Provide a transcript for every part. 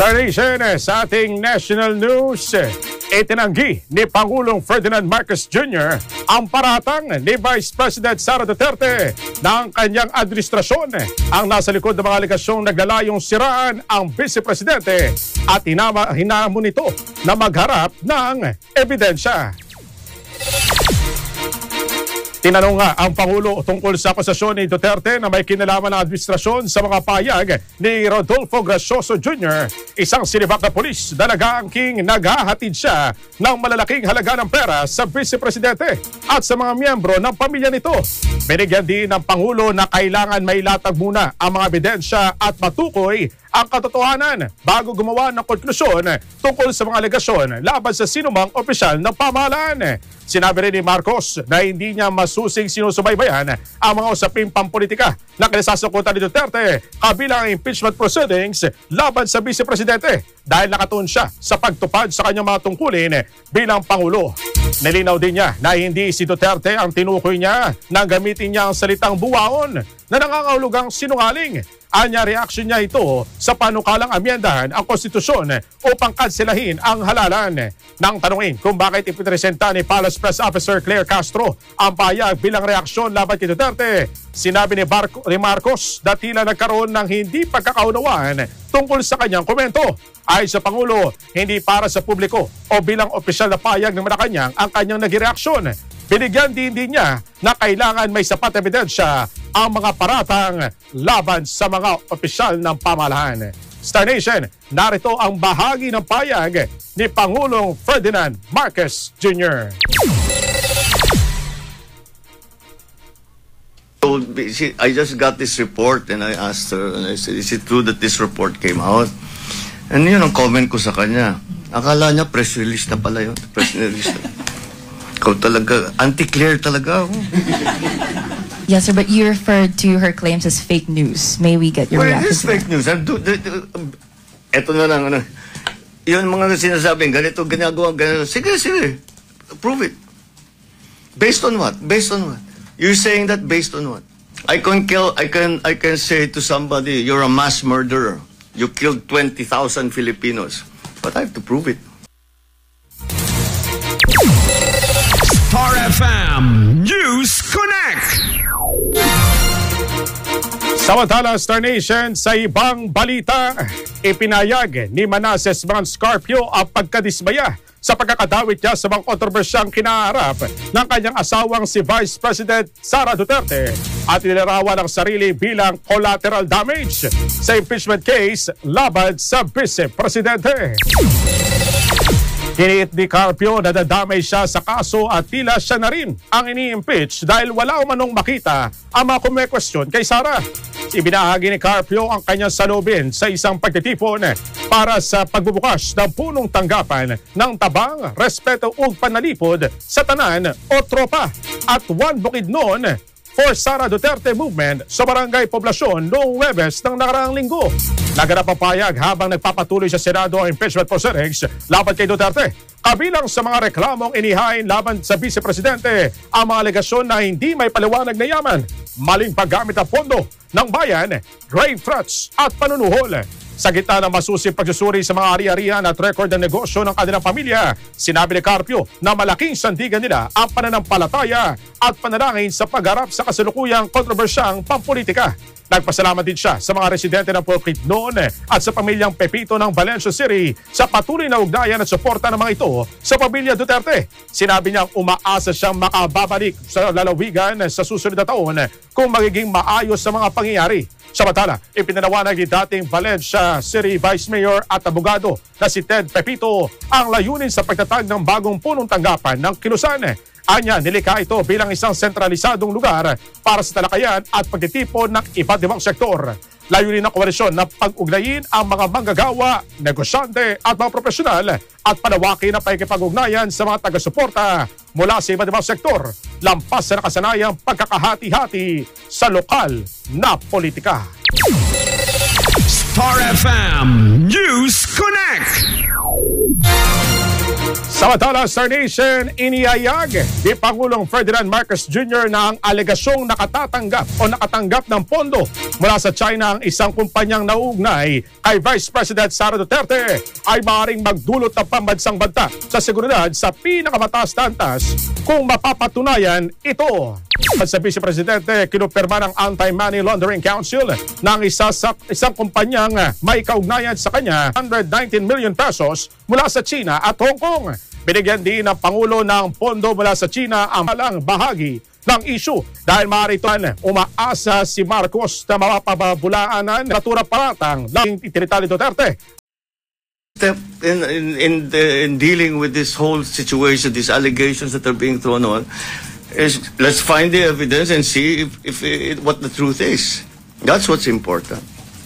Star Nation, sa ating national news, itinanggi ni Pangulong Ferdinand Marcos Jr. ang paratang ni Vice President Sara Duterte ng kanyang administrasyon ang nasa likod ng mga aligasyong naglalayong siraan ang Vice Presidente at hinamon ito na magharap ng ebidensya. Tinanong nga ang Pangulo tungkol sa akusasyon ni Duterte na may kinalaman ng administrasyon sa mga payag ni Rodolfo Gracioso Jr., isang sinibak na pulis na nag-aangking naghahatid siya ng malalaking halaga ng pera sa Vice Presidente at sa mga miyembro ng pamilya nito. Binigyan din ng Pangulo na kailangan may latag muna ang mga ebidensya at matukoy ang katotohanan bago gumawa ng konklusyon tungkol sa mga alegasyon laban sa sinumang opisyal ng pamahalaan. Sinabi rin ni Marcos na hindi niya masusing sinusubaybayan ang mga usaping pampolitika na kinasasakutan ni Duterte kabilang ang impeachment proceedings laban sa Vice Presidente dahil nakatuon siya sa pagtupad sa kanyang mga tungkulin bilang Pangulo. Nilinaw din niya na hindi si Duterte ang tinukoy niya na gamitin niya ang salitang buwaon na nangangahulugang sinungaling. Anya reaksyon niya ito sa panukalang amyendahan ang konstitusyon upang kanselahin ang halalan. Nang tanungin kung bakit ipipresenta ni Palace Press Officer Claire Castro ang payag bilang reaksyon laban kay Duterte, sinabi ni Marcos na tila nagkaroon ng hindi pagkakaunawaan tungkol sa kanyang komento. Ay sa Pangulo, hindi para sa publiko o bilang opisyal na payag ng Malacanang ang kanyang nagreaksyon. Binigyan din niya na kailangan may sapat na ebidensya ang mga paratang laban sa mga opisyal ng pamahalaan. Star Nation, narito ang bahagi ng payag ni Pangulong Ferdinand Marcos Jr. I just got this report and I asked her, and I said, is it true that this report came out? And yun ang comment ko sa kanya. Akala niya press release na pala yun. Press release na. Ikaw talaga, anti-Claire talaga ako. Yes, sir, but you referred to her claims as fake news. May we get your reaction? Well, it is fake news. Ito na lang, ano. Yun mga sinasabing, ganito, ginagawa, ganito. Sige. Prove it. Based on what? Based on what? You're saying that based on what? I can say to somebody, you're a mass murderer. You killed 20,000 Filipinos. But I have to prove it. Star FM News Connect. Samantala, Star Nation, sa ibang balita, ipinayag ni Manasseh Manscarpio ang pagkadismaya sa pagkakadawit niya sa mga kontrobersyang kinaharap ng kanyang asawang si Vice President Sara Duterte at inilarawan ang sarili bilang collateral damage sa impeachment case laban sa Vice Presidente. Hiniit ni Carpio na nadamay siya sa kaso at tila siya na rin ang ini-impeach dahil wala umanong makita ang mga kumekwestiyon kay Sara. Ibinahagi ni Carpio ang kanyang salubin sa isang pagtitipon para sa pagbubukas ng punong tanggapan ng tabang, respeto ug panalipod sa tanan o tropa at one bukid noon for Sara Duterte Movement sa Barangay Poblasyon noong Huwebes ng nakaraang linggo. Naganap ang payag habang nagpapatuloy sa Senado ang impeachment proceedings laban kay Duterte. Kabilang sa mga reklamong inihain laban sa Vice Presidente ang mga alegasyon na hindi may paliwanag na yaman, maling paggamit ng pondo ng bayan, grave threats at panunuhol. Sa gitna ng masusing pagsusuri sa mga ari-arian at record ng negosyo ng kanilang pamilya, sinabi ni Carpio na malaking sandigan nila ang pananampalataya at panalangin sa pagharap sa kasalukuyang kontrobersyang pampolitika. Nagpasalamat din siya sa mga residente ng Bukidnon at sa pamilyang Pepito ng Valencia City sa patuloy na ugnayan at suporta ng mga ito sa pamilya Duterte. Sinabi niyang umaasa siyang makababalik sa lalawigan sa susunod na taon kung magiging maayos sa mga pangyayari. Samantala, ipinanawanag ni dating Valencia City Vice Mayor at abogado na si Ted Pepito ang layunin sa pagtatag ng bagong punong tanggapan ng Kilusan. Anya, nilikha ito bilang isang sentralisadong lugar para sa talakayan at pagtitipon ng iba't ibang sektor. Layunin ng koalisyon na pag-ugnayin ang mga manggagawa, negosyante at mga profesional at palawakin ang pakikipag-ugnayan sa mga taga-suporta mula sa iba't ibang sektor, lampas sa nakasanayang pagkakahati-hati sa lokal na politika. Star FM News Connect. Samantala, Star Nation, iniyayag ni Pangulong Ferdinand Marcos Jr. na ang alegasyong nakatanggap ng pondo mula sa China ang isang kumpanyang nauugnay kay Vice President Sara Duterte ay maaaring magdulot ng pambansang banta sa seguridad sa pinakamataas na antas kung mapapatunayan ito. Sa Vice Presidente, kinupirma ng Anti-Money Laundering Council ng isang kumpanyang may kaugnayan sa kanya 119 million pesos mula sa China at Hong Kong. Binigyan din ng Pangulo ng pondo mula sa China ang malang bahagi ng issue dahil maaari ito umaasa si Marcos na mapapabulaanan natura paratang ng itinitali Duterte. Step in dealing with this whole situation, these allegations that are being thrown on, is let's find the evidence and see what the truth is. That's what's important.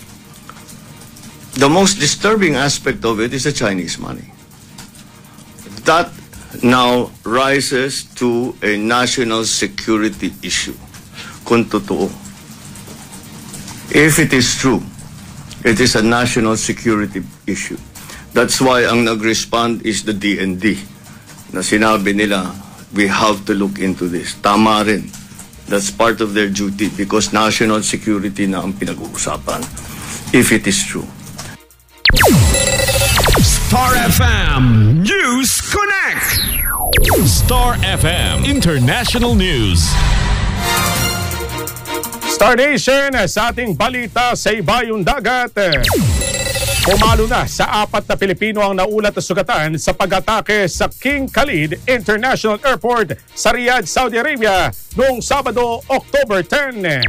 The most disturbing aspect of it is the Chinese money. That now rises to a national security issue. Kung totoo. If it is true, it is a national security issue. That's why ang nag-respond is the DND. Na sinabi nila, we have to look into this. Tama rin. That's part of their duty because national security na ang pinag-uusapan. If it is true. Star FM News Connect. Star FM International News. Star Nation, sa ating balita sa ibayong dagat. Pumalo na sa 4 na Pilipino ang naulat na sugatan sa pag-atake sa King Khalid International Airport sa Riyadh, Saudi Arabia noong Sabado, October 10.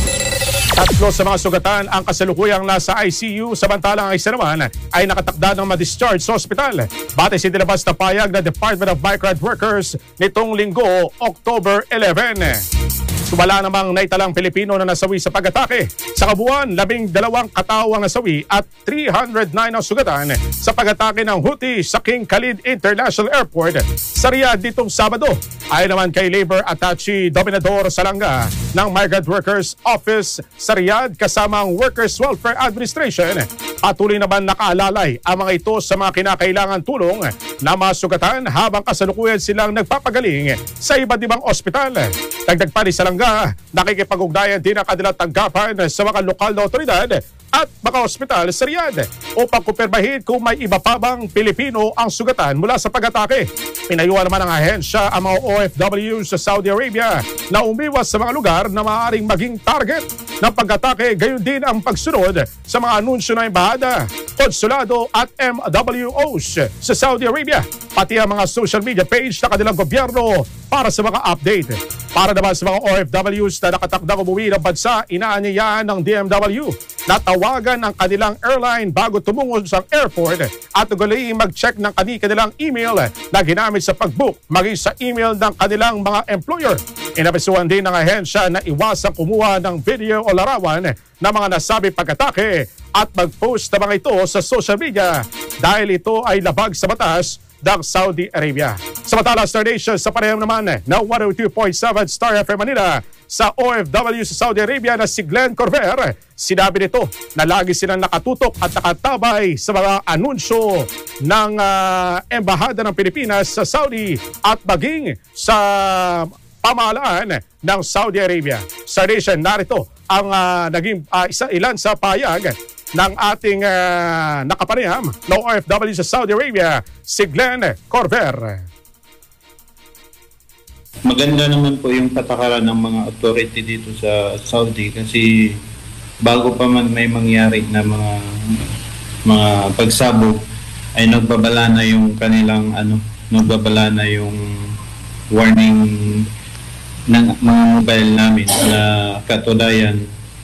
3 sa mga sugatan ang kasalukuyang nasa ICU samantalang ang isa naman ay nakatakda ng ma-discharge sa ospital. Batay sa nilabas na payag ng Department of Migrant Workers nitong Linggo, October 11. Sumala namang naitalang Pilipino na nasawi sa pag-atake. Sa kabuuan, 12 katawang nasawi at 309 ang sugatan sa pag-atake ng Houthi sa King Khalid International Airport sa Riyadh nitong Sabado. Ayon naman kay Labor Attaché Dominador Salanga ng Migrant Workers Office sa Riyadh kasama ang Workers Welfare Administration, patuloy naman nakaalalay ang mga ito sa mga kinakailangan tulong na masugatan habang kasalukuyan silang nagpapagaling sa iba't ibang ospital. Dagdag pa ni Salanga, nakikipag-ugnayan din ang kanilang tanggapan sa mga lokal na otoridad at mga ospital sa Riyadh upang kumpirmahin kung may iba pa bang Pilipino ang sugatan mula sa pag-atake. Pinayuhan naman ng ahensya ang mga OFWs sa Saudi Arabia na umiwas sa mga lugar na maaaring maging target ng pag-atake, gayon din ang pagsunod sa mga anunsyo ng embahada, konsulado at MWOs sa Saudi Arabia, pati ang mga social media page na kanilang gobyerno para sa mga update. Para naman sa mga OFWs na nakatakdang umuwi ng bansa, inaanyayahan ng DMW na tawagan ang kanilang airline bago tumungo sa airport at ugaliing mag-check ng kanilang email na ginamit sa pag-book maging sa email ng kanilang mga employer. Inapisuhan din ng ahensya na iwasang kumuha ng video o larawan ng mga nasabi pag-atake at mag-post ng mga ito sa social media dahil ito ay labag sa batas ng Saudi Arabia. Samantala, Star Nation, sa parehong naman na 102.7 Star FM Manila sa OFW sa Saudi Arabia na si Glenn Corver, sinabi nito na lagi silang nakatutok at nakatabay sa mga anunsyo ng Embahada ng Pilipinas sa Saudi at maging sa pamahalaan ng Saudi Arabia. Star Nation, narito ang naging ilan sa payag ng ating nakapanayam na OFW sa Saudi Arabia, si Glenn Corver. Maganda naman po yung patakaran ng mga authority dito sa Saudi kasi bago pa man may mangyari na mga pagsabog ay nagbabala na yung kanilang nagbabala na yung warning ng mga mobile namin na katunayan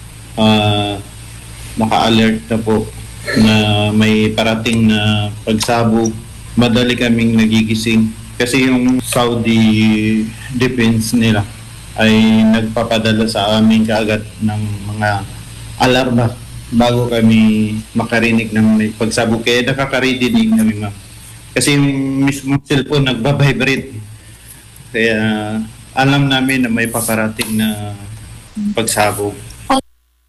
naka-alert na po na may parating na pagsabog. Madali kaming nagigising kasi yung Saudi defense nila ay nagpapadala sa amin kaagad ng mga alarma bago kami makarinig ng may pagsabog. Kaya nakakarinig kami, ma'am. Kasi yung mismo cellphone nagbabibrate. Kaya alam namin na may paparating na pagsabog.